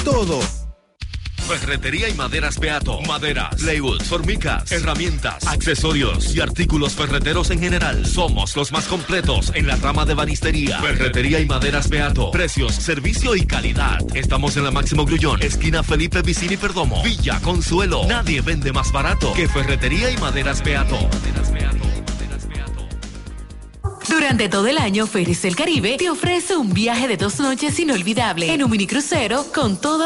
todo. Ferretería y maderas Beato. Maderas, plywood, formicas, herramientas, accesorios y artículos ferreteros en general. Somos los más completos en la rama de banistería. Ferretería y maderas Beato. Precios, servicio y calidad. Estamos en la Máximo Grullón, esquina Felipe Vicini Perdomo, Villa Consuelo. Nadie vende más barato que Ferretería y maderas Beato. Durante todo el año, Ferries del Caribe te ofrece un viaje de 2 noches inolvidable en un minicrucero con todo